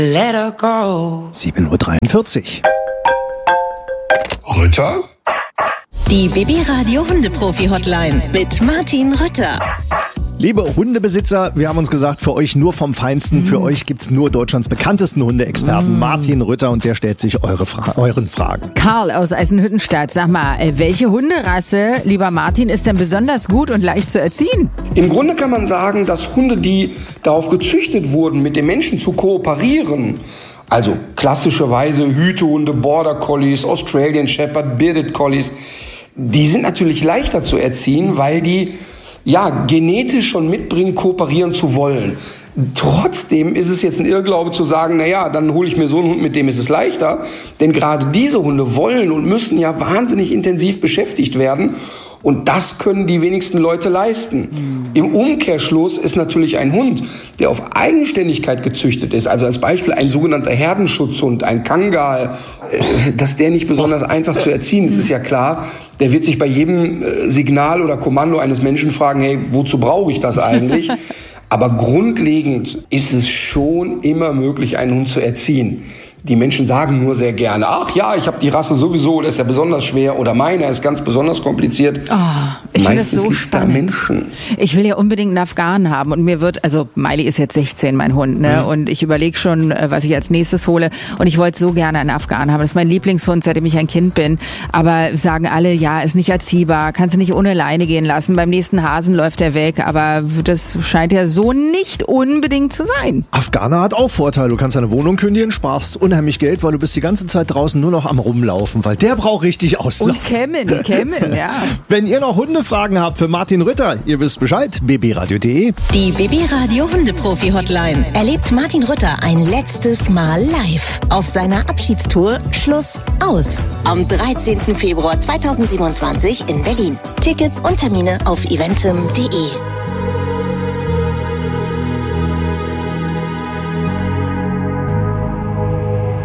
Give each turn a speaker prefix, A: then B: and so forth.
A: Let her go.
B: 7:43 Uhr.
C: Rütter?
D: Die BB-Radio Hundeprofi-Hotline mit Martin Rütter.
B: Liebe Hundebesitzer, wir haben uns gesagt, für euch nur vom Feinsten. Für euch gibt's nur Deutschlands bekanntesten Hundeexperten, Martin Rütter, und der stellt sich euren Fragen.
E: Karl aus Eisenhüttenstadt, sag mal, welche Hunderasse, lieber Martin, ist denn besonders gut und leicht zu erziehen?
C: Im Grunde kann man sagen, dass Hunde, die darauf gezüchtet wurden, mit dem Menschen zu kooperieren, also klassischerweise Hütehunde, Border Collies, Australian Shepherd, Bearded Collies, die sind natürlich leichter zu erziehen, weil die genetisch schon mitbringen, kooperieren zu wollen. Trotzdem ist es jetzt ein Irrglaube zu sagen, dann hole ich mir so einen Hund, mit dem ist es leichter. Denn gerade diese Hunde wollen und müssen ja wahnsinnig intensiv beschäftigt werden. Und das können die wenigsten Leute leisten. Im Umkehrschluss ist natürlich ein Hund, der auf Eigenständigkeit gezüchtet ist, also als Beispiel ein sogenannter Herdenschutzhund, ein Kangal, dass der nicht besonders einfach zu erziehen ist, ist ja klar. Der wird sich bei jedem Signal oder Kommando eines Menschen fragen, hey, wozu brauche ich das eigentlich? Aber grundlegend ist es schon immer möglich, einen Hund zu erziehen. Die Menschen sagen nur sehr gerne, ach ja, ich habe die Rasse sowieso, das ist ja besonders schwer, oder meiner ist ganz besonders kompliziert.
E: Ich finde das so spannend. Ich will ja unbedingt einen Afghanen haben und Miley ist jetzt 16, mein Hund, ne? Und ich überlege schon, was ich als nächstes hole, und ich wollte so gerne einen Afghanen haben. Das ist mein Lieblingshund, seitdem ich ein Kind bin, aber sagen alle, ja, ist nicht erziehbar, kannst du nicht ohne Leine gehen lassen, beim nächsten Hasen läuft er weg, aber das scheint ja so nicht unbedingt zu sein.
B: Afghaner hat auch Vorteile, du kannst deine Wohnung kündigen, sparst unheimlich Geld, weil du bist die ganze Zeit draußen nur noch am Rumlaufen, weil der braucht richtig Auslauf.
E: Und kämmen, ja.
B: Wenn ihr noch Hundefragen habt für Martin Rütter, ihr wisst Bescheid, bbradio.de.
D: Die BB-Radio Hundeprofi-Hotline. Erlebt Martin Rütter ein letztes Mal live auf seiner Abschiedstour Schluss aus. Am 13. Februar 2027 in Berlin. Tickets und Termine auf eventim.de.